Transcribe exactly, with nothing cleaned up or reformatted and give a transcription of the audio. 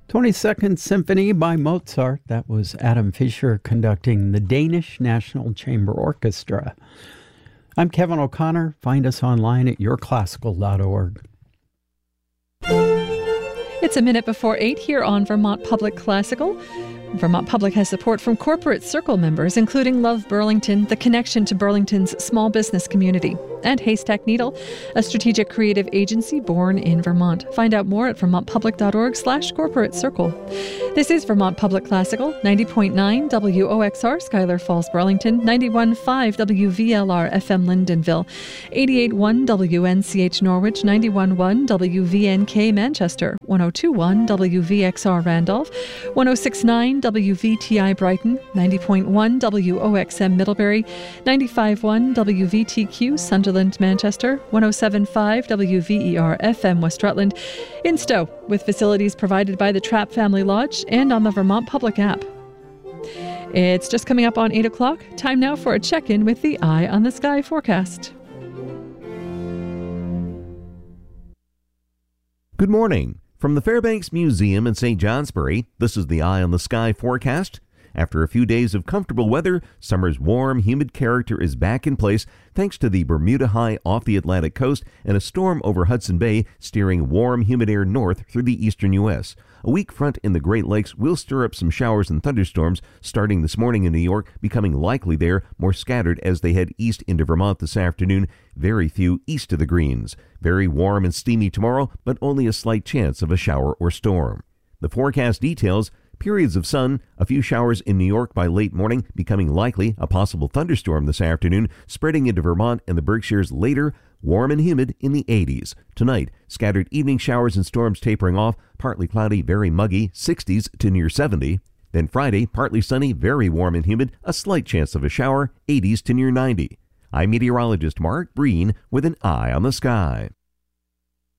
twenty-second Symphony by Mozart. That was Adam Fischer conducting the Danish National Chamber Orchestra. I'm Kevin O'Connor. Find us online at your classical dot org. It's a minute before eight here on Vermont Public Classical. Vermont Public has support from Corporate Circle members, including Love Burlington, the connection to Burlington's small business community, and Haystack Needle, a strategic creative agency born in Vermont. Find out more at vermont public dot org slash corporate circle. This is Vermont Public Classical, ninety point nine W O X R, Schuyler Falls, Burlington, ninety-one point five W V L R F M Lyndonville, eighty-eight point one W N C H Norwich, ninety-one point one W V N K Manchester, one oh two point one W V X R Randolph, one oh six point nine W V T I Brighton, ninety point one W O X M Middlebury, ninety-five point one W V T Q Sunderland, Manchester, one oh seven point five W V E R F M West Rutland, in Stowe, with facilities provided by the Trapp Family Lodge and on the Vermont Public app. It's just coming up on eight o'clock. Time now for a check-in with the Eye on the Sky forecast. Good morning. From the Fairbanks Museum in Saint Johnsbury, this is the Eye on the Sky forecast. After a few days of comfortable weather, summer's warm, humid character is back in place thanks to the Bermuda High off the Atlantic coast and a storm over Hudson Bay steering warm, humid air north through the eastern U S. A weak front in the Great Lakes will stir up some showers and thunderstorms starting this morning in New York, becoming likely there, more scattered as they head east into Vermont this afternoon. Very few east of the Greens. Very warm and steamy tomorrow, but only a slight chance of a shower or storm. The forecast details: periods of sun, a few showers in New York by late morning, becoming likely, a possible thunderstorm this afternoon, spreading into Vermont and the Berkshires later, warm and humid in the eighties. Tonight, scattered evening showers and storms tapering off, partly cloudy, very muggy, sixties to near seventy. Then Friday, partly sunny, very warm and humid, a slight chance of a shower, eighties to near ninety. I'm meteorologist Mark Breen with an Eye on the Sky.